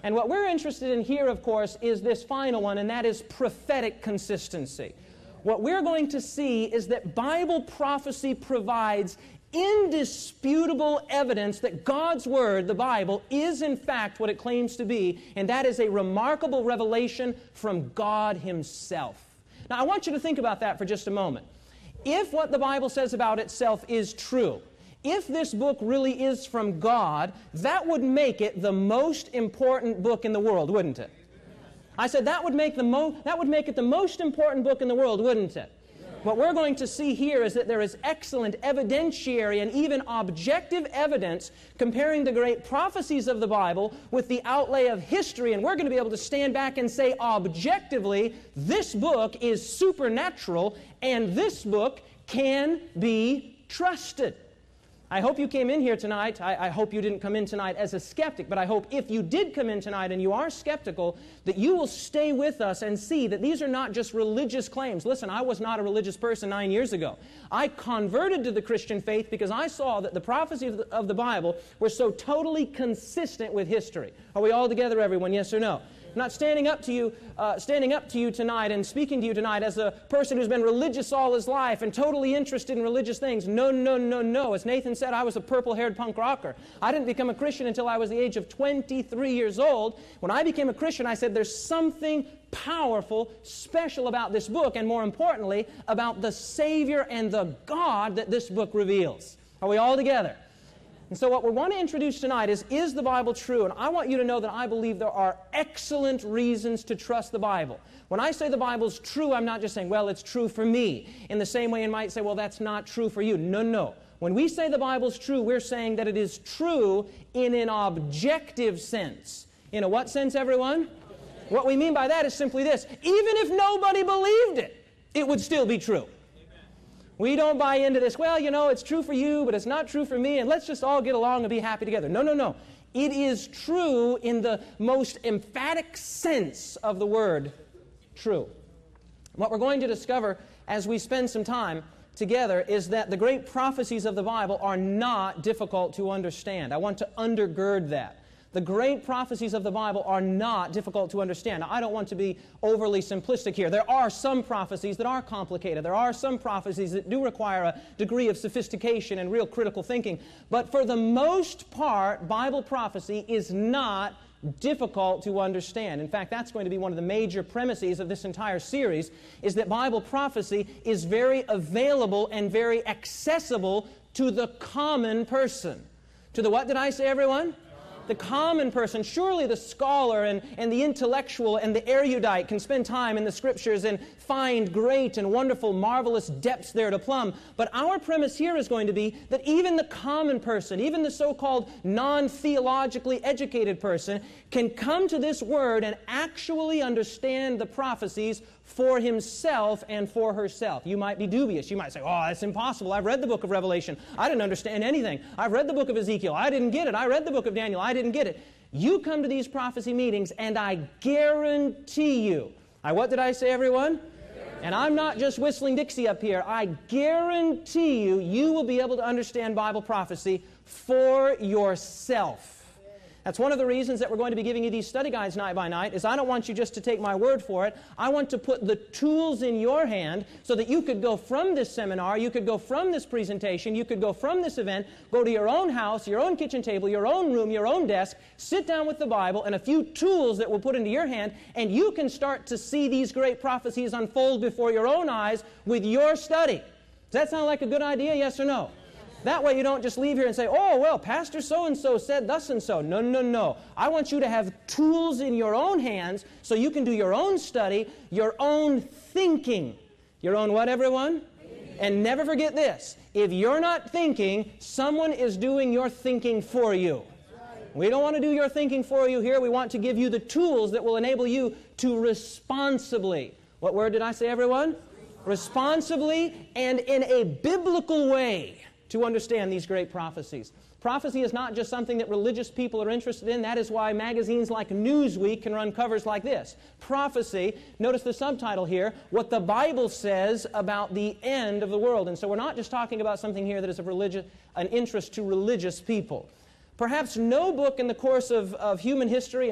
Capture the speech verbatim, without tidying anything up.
And what we're interested in here, of course, is this final one, and that is prophetic consistency. What we're going to see is that Bible prophecy provides indisputable evidence that God's Word, the Bible, is in fact what it claims to be, and that is a remarkable revelation from God Himself. Now, I want you to think about that for just a moment. If what the Bible says about itself is true, if this book really is from God, that would make it the most important book in the world, wouldn't it? I said that would make the mo- that would make it the most important book in the world, wouldn't it? What we're going to see here is that there is excellent evidentiary and even objective evidence comparing the great prophecies of the Bible with the outlay of history, and we're going to be able to stand back and say objectively, this book is supernatural and this book can be trusted. I hope you came in here tonight. I, I hope you didn't come in tonight as a skeptic, but I hope if you did come in tonight and you are skeptical, that you will stay with us and see that these are not just religious claims. Listen, I was not a religious person nine years ago. I converted to the Christian faith because I saw that the prophecies of the, of the Bible were so totally consistent with history. Are we all together, everyone? Yes or no? I'm not standing up to you, uh, standing up to you tonight and speaking to you tonight as a person who's been religious all his life and totally interested in religious things. No, no, no, no. As Nathan said, I was a purple-haired punk rocker. I didn't become a Christian until I was the age of twenty-three years old. When I became a Christian, I said, there's something powerful, special about this book, and more importantly, about the Savior and the God that this book reveals. Are we all together? And so what we want to introduce tonight is, is the Bible true? And I want you to know that I believe there are excellent reasons to trust the Bible. When I say the Bible's true, I'm not just saying, well, it's true for me. In the same way you might say, well, that's not true for you. No, no. When we say the Bible's true, we're saying that it is true in an objective sense. In a what sense, everyone? What we mean by that is simply this. Even if nobody believed it, it would still be true. We don't buy into this, well, you know, it's true for you, but it's not true for me, and let's just all get along and be happy together. No, no, no. It is true in the most emphatic sense of the word true. What we're going to discover as we spend some time together is that the great prophecies of the Bible are not difficult to understand. I want to undergird that. The great prophecies of the Bible are not difficult to understand. Now, I don't want to be overly simplistic here. There are some prophecies that are complicated. There are some prophecies that do require a degree of sophistication and real critical thinking. But for the most part, Bible prophecy is not difficult to understand. In fact, that's going to be one of the major premises of this entire series, is that Bible prophecy is very available and very accessible to the common person. To the what did I say, everyone? The common person. Surely the scholar and, and the intellectual and the erudite can spend time in the Scriptures and find great and wonderful, marvelous depths there to plumb. But our premise here is going to be that even the common person, even the so-called non-theologically educated person, can come to this Word and actually understand the prophecies for himself and for herself. You might be dubious. You might say, oh, that's impossible. I've read the book of Revelation. I didn't understand anything. I've read the book of Ezekiel. I didn't get it. I read the book of Daniel. I didn't get it. You come to these prophecy meetings, and I guarantee you, I, what did I say, everyone? And I'm not just whistling Dixie up here. I guarantee you, you will be able to understand Bible prophecy for yourself. That's one of the reasons that we're going to be giving you these study guides night by night, is I don't want you just to take my word for it. I want to put the tools in your hand so that you could go from this seminar, you could go from this presentation, you could go from this event, go to your own house, your own kitchen table, your own room, your own desk, sit down with the Bible and a few tools that we'll put into your hand, and you can start to see these great prophecies unfold before your own eyes with your study. Does that sound like a good idea, yes or no? That way you don't just leave here and say, oh, well, Pastor so-and-so said thus and so. No, no, no. I want you to have tools in your own hands so you can do your own study, your own thinking. Your own what, everyone? Thinking. And never forget this. If you're not thinking, someone is doing your thinking for you. We don't want to do your thinking for you here. We want to give you the tools that will enable you to responsibly. What word did I say, everyone? Responsibly and in a biblical way to understand these great prophecies. Prophecy is not just something that religious people are interested in. That is why magazines like Newsweek can run covers like this. Prophecy, notice the subtitle here, what the Bible says about the end of the world. And so we're not just talking about something here that is of religious, an interest to religious people. Perhaps no book in the course of, of human history